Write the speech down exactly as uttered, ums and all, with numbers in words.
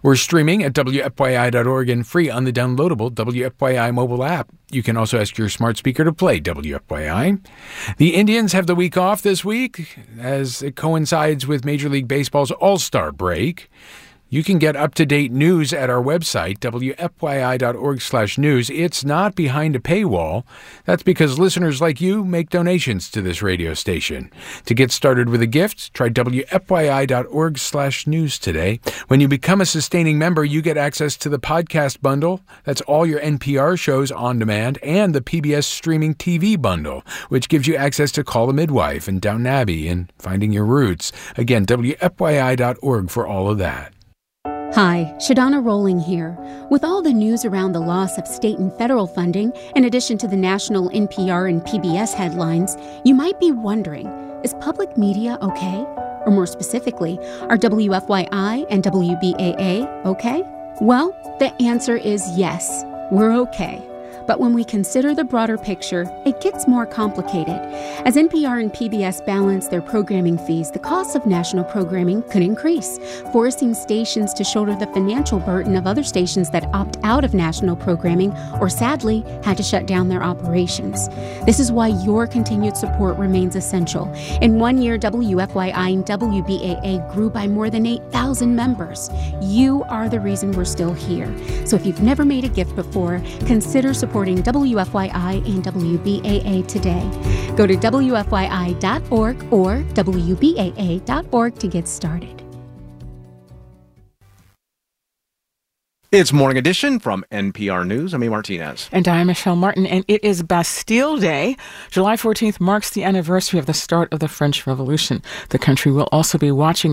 We're streaming at W F Y I dot org and free on the downloadable W F Y I mobile app. You can also ask your smart speaker to play W F Y I. The Indians have the week off this week as it coincides with Major League Baseball's All-Star break. You can get up-to-date news at our website, W F Y I dot org slash news. It's not behind a paywall. That's because listeners like you make donations to this radio station. To get started with a gift, try W F Y I dot org slash news today. When you become a sustaining member, you get access to the podcast bundle. That's all your N P R shows on demand, and the P B S streaming T V bundle, which gives you access to Call the Midwife and Downton Abbey and Finding Your Roots. Again, W F Y I dot org for all of that. Hi, Shadana Rolling here. With all the news around the loss of state and federal funding, in addition to the national N P R and P B S headlines, you might be wondering, is public media okay? Or more specifically, are W F Y I and W B A A okay? Well, the answer is yes, we're okay. But when we consider the broader picture, it gets more complicated. As N P R and P B S balance their programming fees, the costs of national programming could increase, forcing stations to shoulder the financial burden of other stations that opt out of national programming or, sadly, had to shut down their operations. This is why your continued support remains essential. In one year, W F Y I and W B A A grew by more than eight thousand members. You are the reason we're still here. So if you've never made a gift before, consider supporting supporting W F Y I and W B A A today. Go to W F Y I dot org or W B A A dot org to get started. It's Morning Edition from N P R News. I'm A. Martinez. And I'm Michelle Martin, and it is Bastille Day. July fourteenth marks the anniversary of the start of the French Revolution. The country will also be watching